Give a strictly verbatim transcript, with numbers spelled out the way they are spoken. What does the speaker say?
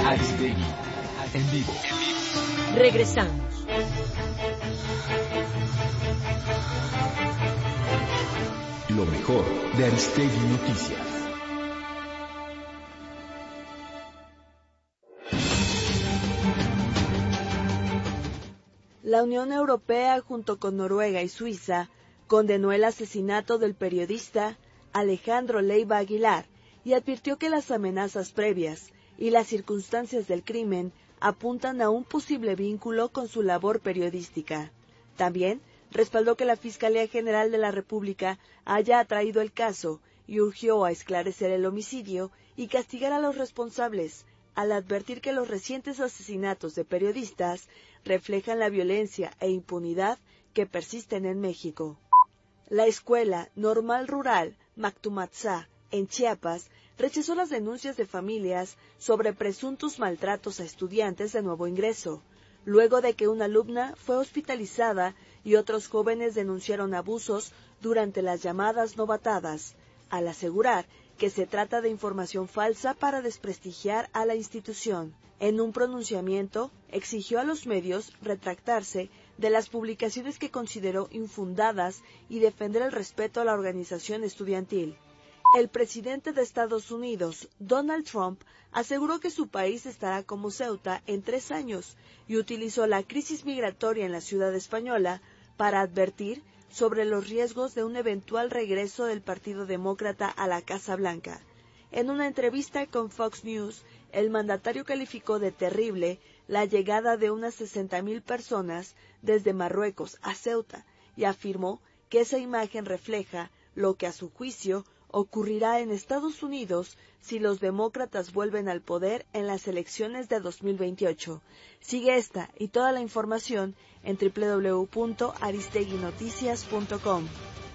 Aristegui, en vivo. Regresamos. Lo mejor de Aristegui Noticias. La Unión Europea, junto con Noruega y Suiza, condenó el asesinato del periodista Alejandro Leiva Aguilar y advirtió que las amenazas previas y las circunstancias del crimen apuntan a un posible vínculo con su labor periodística. También respaldó que la Fiscalía General de la República haya atraído el caso y urgió a esclarecer el homicidio y castigar a los responsables, al advertir que los recientes asesinatos de periodistas reflejan la violencia e impunidad que persisten en México. La Escuela Normal Rural Mactumatzá, en Chiapas, rechazó las denuncias de familias sobre presuntos maltratos a estudiantes de nuevo ingreso, luego de que una alumna fue hospitalizada y otros jóvenes denunciaron abusos durante las llamadas novatadas, al asegurar que se trata de información falsa para desprestigiar a la institución. En un pronunciamiento, exigió a los medios retractarse de las publicaciones que consideró infundadas y defender el respeto a la organización estudiantil. El presidente de Estados Unidos, Donald Trump, aseguró que su país estará como Ceuta en tres años y utilizó la crisis migratoria en la ciudad española para advertir sobre los riesgos de un eventual regreso del Partido Demócrata a la Casa Blanca. En una entrevista con Fox News, el mandatario calificó de terrible la llegada de unas sesenta mil personas desde Marruecos a Ceuta y afirmó que esa imagen refleja lo que a su juicio ocurrirá en Estados Unidos si los demócratas vuelven al poder en las elecciones de dos mil veintiocho. Sigue esta y toda la información en doble u doble u doble u punto aristegui noticias punto com.